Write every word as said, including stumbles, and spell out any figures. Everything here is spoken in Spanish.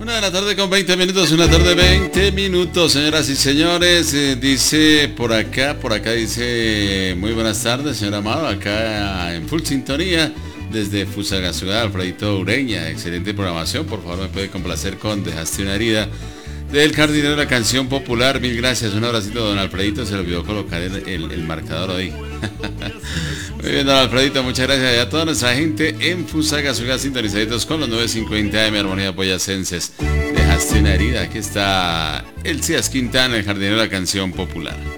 Una de la tarde con veinte minutos, una tarde veinte minutos, señoras y señores. Eh, dice por acá, por acá dice, muy buenas tardes, señor Amado, acá en full sintonía desde Fusagasugá, Alfredito Ureña. Excelente programación, por favor me puede complacer con Dejaste una herida del jardinero de la canción popular. Mil gracias, un abracito, don Alfredito, se le olvidó colocar el, el, el marcador ahí. Muy bien, don Alfredito, muchas gracias a toda nuestra gente en Fusagasugá, sintonizados con los novecientos cincuenta A M, Armonía Boyacenses. Dejaste una herida, aquí está el Cías Quintana, el jardinero de la canción popular.